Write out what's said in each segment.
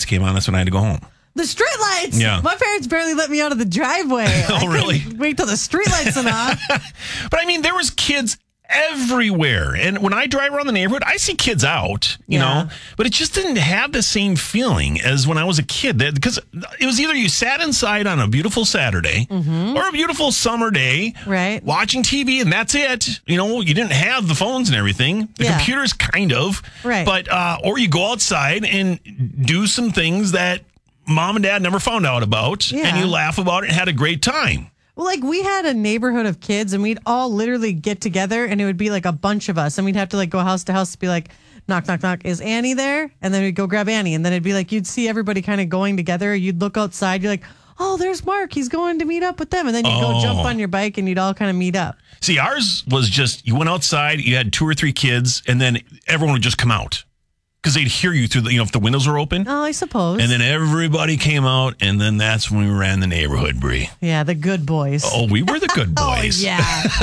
streetlights came on. That's when I had to go home. The streetlights? Yeah. My parents barely let me out of the driveway. Oh, really? Wait till the streetlights went off. But I mean, there was kids everywhere. And when I drive around the neighborhood, I see kids out, you know, but it just didn't have the same feeling as when I was a kid. Because it was either you sat inside on a beautiful Saturday or a beautiful summer day, right, watching TV, and that's it. You know, you didn't have the phones and everything. The computers kind of. Right. But, or you go outside and do some things that mom and dad never found out about, and you laugh about it and had a great time. Well, like we had a neighborhood of kids and we'd all literally get together and it would be like a bunch of us and we'd have to like go house to house to be like, knock, knock, knock. Is Annie there? And then we'd go grab Annie. And then it'd be like, you'd see everybody kind of going together. You'd look outside. You're like, oh, there's Mark. He's going to meet up with them. And then you'd go jump on your bike and you'd all kind of meet up. See, ours was just, you went outside, you had 2 or 3 kids, and then everyone would just come out. Because they'd hear you through the, if the windows were open. Oh, I suppose. And then everybody came out, and then that's when we ran the neighborhood, Bree. Yeah, the good boys. Oh, we were the good boys. Oh, yeah.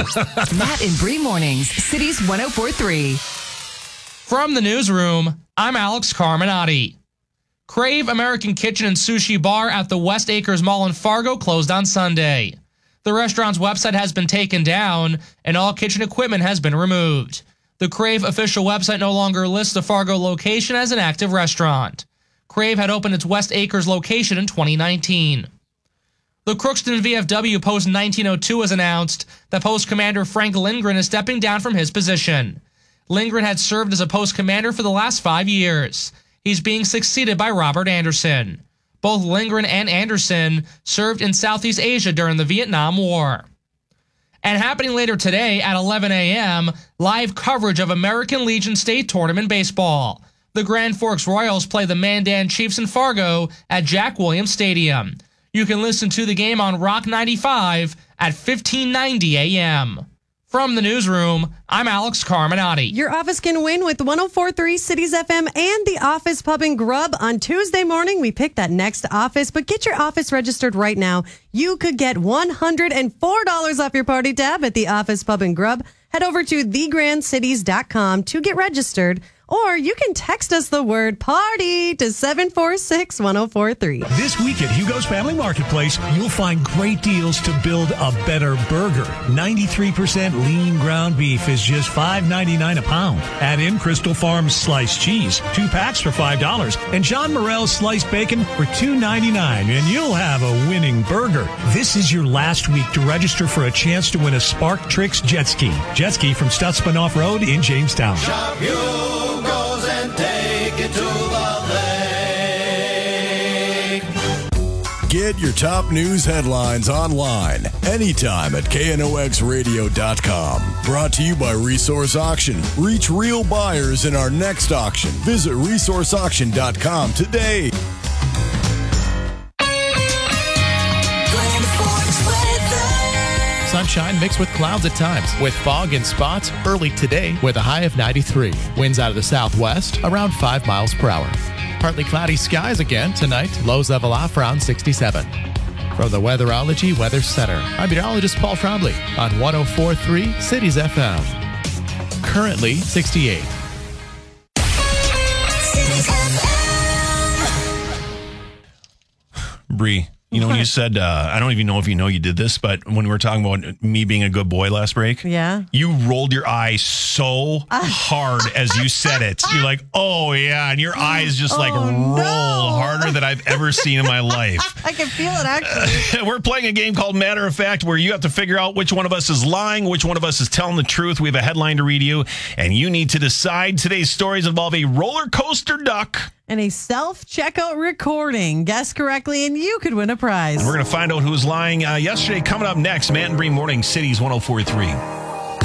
Matt and Bree Mornings, Cities 104.3. From the newsroom, I'm Alex Carminati. Crave American Kitchen and Sushi Bar at the West Acres Mall in Fargo closed on Sunday. The restaurant's website has been taken down, and all kitchen equipment has been removed. The Crave official website no longer lists the Fargo location as an active restaurant. Crave had opened its West Acres location in 2019. The Crookston VFW Post 1902 has announced that Post Commander Frank Lindgren is stepping down from his position. Lindgren had served as a post commander for the last 5 years. He's being succeeded by Robert Anderson. Both Lindgren and Anderson served in Southeast Asia during the Vietnam War. And happening later today at 11 a.m., live coverage of American Legion State Tournament Baseball. The Grand Forks Royals play the Mandan Chiefs in Fargo at Jack Williams Stadium. You can listen to the game on Rock 95 at 1590 a.m. From the newsroom, I'm Alex Carminati. Your office can win with 104.3 Cities FM and the Office Pub and Grub. On Tuesday morning, we pick that next office, but get your office registered right now. You could get $104 off your party tab at the Office Pub and Grub. Head over to thegrandcities.com to get registered, or you can text us the word party to 746-1043. This week at Hugo's Family Marketplace, you'll find great deals to build a better burger. 93% lean ground beef is just $5.99 a pound. Add in Crystal Farms sliced cheese, 2 packs for $5, and John Morrell's sliced bacon for $2.99, and you'll have a winning burger. This is your last week to register for a chance to win a Spark Tricks jet ski. Jet ski from Stutzman Off-Road in Jamestown. Shop Hugo's and take it to the lake. Get your top news headlines online anytime at KNOXradio.com. Brought to you by Resource Auction. Reach real buyers in our next auction. Visit resourceauction.com today. Sunshine mixed with clouds at times, with fog in spots early today with a high of 93. Winds out of the southwest around 5 miles per hour. Partly cloudy skies again tonight, lows level off around 67. From the Weatherology Weather Center, I'm meteorologist Paul Trombley on 104.3 Cities FM. Currently 68. Bree, when you said, I don't even know if you know you did this, but when we were talking about me being a good boy last break, you rolled your eyes so hard as you said it. You're like, oh, yeah, and your eyes just roll harder than I've ever seen in my life. I can feel it, actually. We're playing a game called Matter of Fact, where you have to figure out which one of us is lying, which one of us is telling the truth. We have a headline to read you, and you need to decide. Today's stories involve a roller coaster duck and a self-checkout recording. Guess correctly, and you could win a prize. And we're going to find out who's lying yesterday. Coming up next, Matt and Bree Morning, Cities 104.3.